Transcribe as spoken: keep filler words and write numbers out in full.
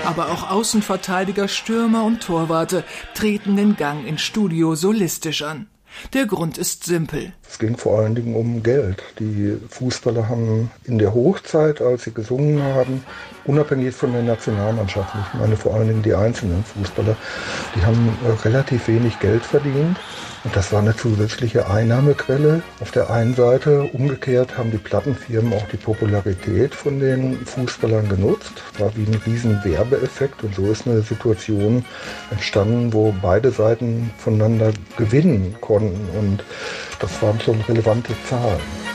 aber auch Außenverteidiger, Stürmer und Torwarte treten den Gang ins Studio solistisch an. Der Grund ist simpel. Es ging vor allen Dingen um Geld. Die Fußballer haben in der Hochzeit, als sie gesungen haben, unabhängig von der Nationalmannschaft, ich meine vor allen Dingen die einzelnen Fußballer, die haben relativ wenig Geld verdient. Und das war eine zusätzliche Einnahmequelle. Auf der einen Seite, umgekehrt haben die Plattenfirmen auch die Popularität von den Fußballern genutzt. War wie ein riesen Werbeeffekt und so ist eine Situation entstanden, wo beide Seiten voneinander gewinnen konnten und das waren schon relevante Zahlen.